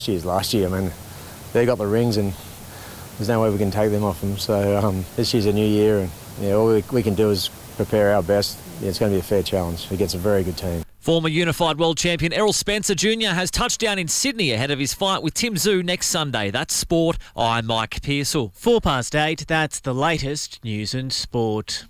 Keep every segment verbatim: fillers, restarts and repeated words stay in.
Years last year, I mean, they got the rings and there's no way we can take them off them. So um, this year's a new year, and yeah, all we, we can do is prepare our best. Yeah, it's going to be a fair challenge against a very good team. Former Unified World Champion Errol Spencer Junior has touched down in Sydney ahead of his fight with Tim Tszyu next Sunday. That's sport. I'm Mike Pearsall. Four past eight, that's the latest news and sport.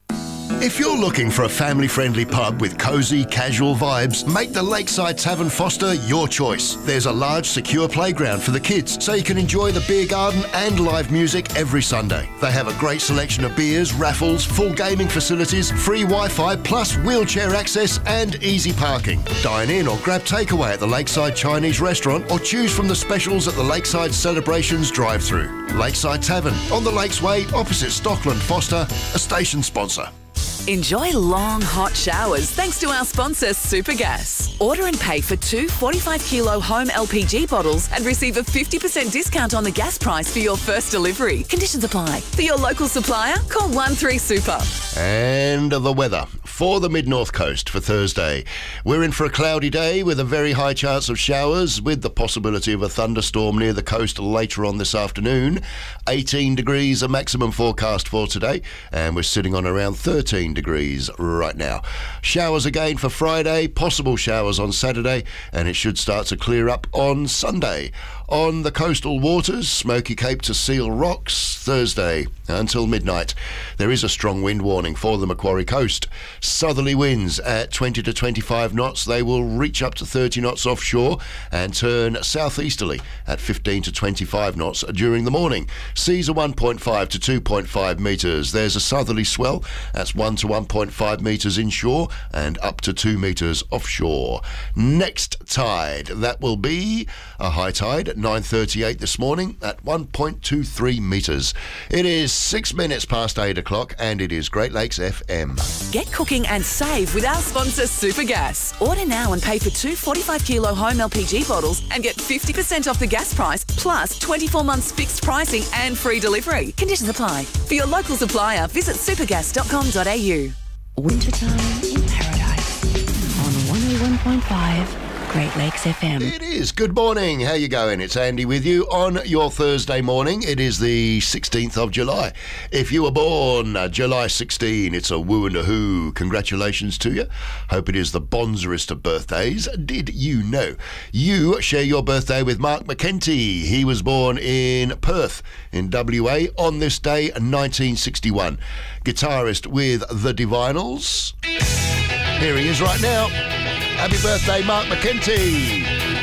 If you're looking for a family-friendly pub with cosy, casual vibes, make the Lakeside Tavern Foster your choice. There's a large, secure playground for the kids, so you can enjoy the beer garden and live music every Sunday. They have a great selection of beers, raffles, full gaming facilities, free Wi-Fi, plus wheelchair access and easy parking. Dine in or grab takeaway at the Lakeside Chinese restaurant, or choose from the specials at the Lakeside Celebrations drive-through. Lakeside Tavern, on the Lakes Way, opposite Stockland Foster, a station sponsor. Enjoy long, hot showers thanks to our sponsor, Supergas. Order and pay for two forty-five kilo home L P G bottles and receive a fifty percent discount on the gas price for your first delivery. Conditions apply. For your local supplier, call one three super. And the weather for the mid-north coast for Thursday. We're in for a cloudy day with a very high chance of showers, with the possibility of a thunderstorm near the coast later on this afternoon. eighteen degrees a maximum forecast for today, and we're sitting on around thirteen degrees right now. Showers again for Friday, possible showers on Saturday, and it should start to clear up on Sunday. On the coastal waters, Smoky Cape to Seal Rocks, Thursday until midnight. There is a strong wind warning for the Macquarie coast. Southerly winds at twenty to twenty-five knots. They will reach up to thirty knots offshore and turn southeasterly at fifteen to twenty-five knots during the morning. Seas are one point five to two point five metres. There's a southerly swell. That's one to one point five metres inshore and up to two metres offshore. Next tide, that will be a high tide at nine thirty-eight this morning at one point two three metres. It is six minutes past eight o'clock and it is Great Lakes F M. Get cooking and save with our sponsor, Supergas. Order now and pay for two forty-five kilo home L P G bottles and get fifty percent off the gas price, plus twenty-four months fixed pricing and free delivery. Conditions apply. For your local supplier, visit supergas dot com dot a u. Wintertime in Paradise on one oh one point five Great Lakes F M. It is. Good morning. How you going? It's Andy with you on your Thursday morning. It is the sixteenth of July. If you were born uh, July sixteenth, it's a woo and a who. Congratulations to you. Hope it is the bonzerest of birthdays. Did you know you share your birthday with Mark McEntee? He was born in Perth in W A on this day, nineteen sixty-one. Guitarist with the Divinals. Here he is right now. Happy birthday, Mark McEntee.